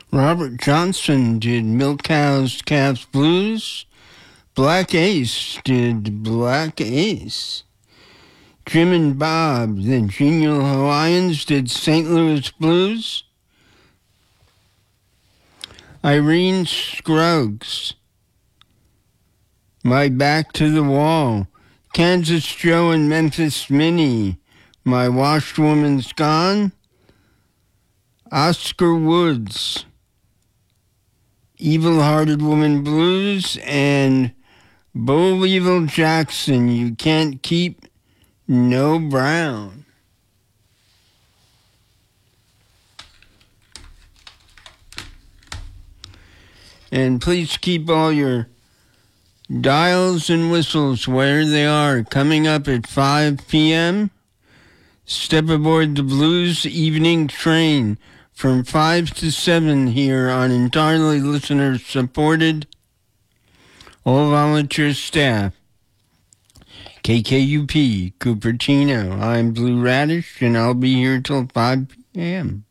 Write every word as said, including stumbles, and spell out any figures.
Robert Johnson did Milk Cows, Calves Blues. Black Ace did Black Ace. Jim and Bob, the Genial Hawaiians, did Saint Louis Blues. Irene Scruggs, My Back to the Wall. Kansas Joe and Memphis Minnie, My Washed Woman's Gone. Oscar Woods, Evil Hearted Woman Blues, and Bo Weevil Jackson, You Can't Keep No Brown. And please keep all your dials and whistles where they are. Coming up at five p.m., step aboard the Blues Evening Train from five to seven here on entirely listener-supported, all-volunteer staff. K K U P, Cupertino. I'm Blue Radish, and I'll be here till five p.m.